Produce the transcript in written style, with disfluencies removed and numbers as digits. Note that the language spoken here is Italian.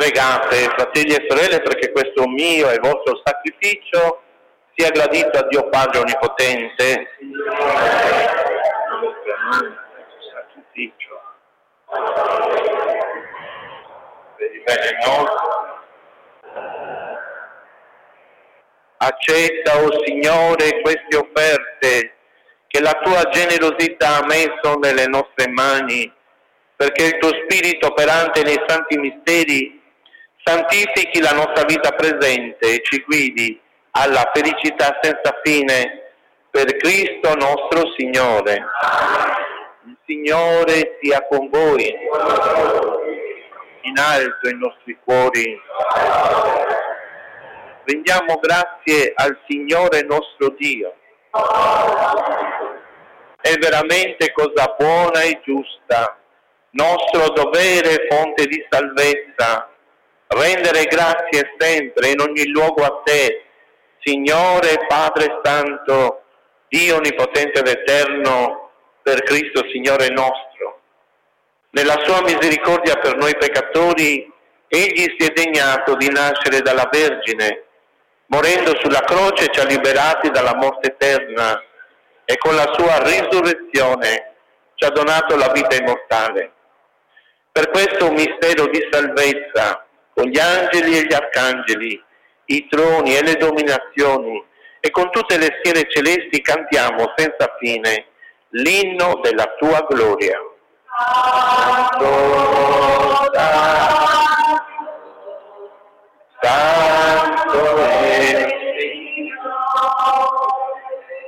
Pregate, fratelli e sorelle, perché questo mio e vostro sacrificio sia gradito a Dio Padre Onnipotente. Sacrificio per il bene nostro. Accetta, o Signore, queste offerte che la tua generosità ha messo nelle nostre mani, perché il tuo Spirito operante nei santi misteri santifichi la nostra vita presente e ci guidi alla felicità senza fine per Cristo nostro Signore. Il Signore sia con voi. In alto i nostri cuori. Rendiamo grazie al Signore nostro Dio. È veramente cosa buona e giusta, nostro dovere e fonte di salvezza, rendere grazie sempre in ogni luogo a te, Signore Padre Santo, Dio Onnipotente ed Eterno, per Cristo Signore nostro. Nella sua misericordia per noi peccatori, Egli si è degnato di nascere dalla Vergine, morendo sulla croce ci ha liberati dalla morte eterna e con la sua risurrezione ci ha donato la vita immortale. Per questo mistero di salvezza, con gli angeli e gli arcangeli, i troni e le dominazioni e con tutte le schiere celesti cantiamo senza fine l'inno della tua gloria. Santo, santo è